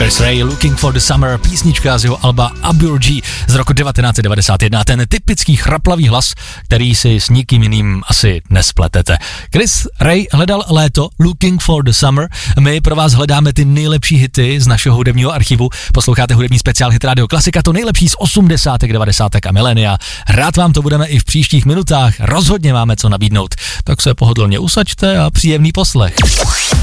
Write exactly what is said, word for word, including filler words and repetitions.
Chris Ray, Looking for the Summer, písnička z jeho alba Aburgi z roku devatenáct set devadesát jedna. Ten typický chraplavý hlas, který si s nikým jiným asi nespletete. Chris Ray hledal léto, Looking for the Summer. My pro vás hledáme ty nejlepší hity z našeho hudebního archivu. Posloucháte hudební speciál Hit Radio Klasika, to nejlepší z osmdesátek, devadesátek a milénia. Rád vám to budeme i v příštích minutách. Rozhodně máme co nabídnout. Tak se pohodlně usaďte a příjemný poslech.